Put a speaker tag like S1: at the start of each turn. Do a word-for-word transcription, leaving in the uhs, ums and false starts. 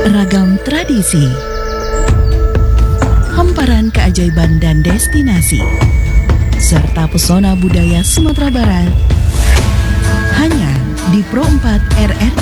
S1: Ragam tradisi, hamparan keajaiban dan destinasi, serta pesona budaya Sumatera Barat, hanya di Pro empat R R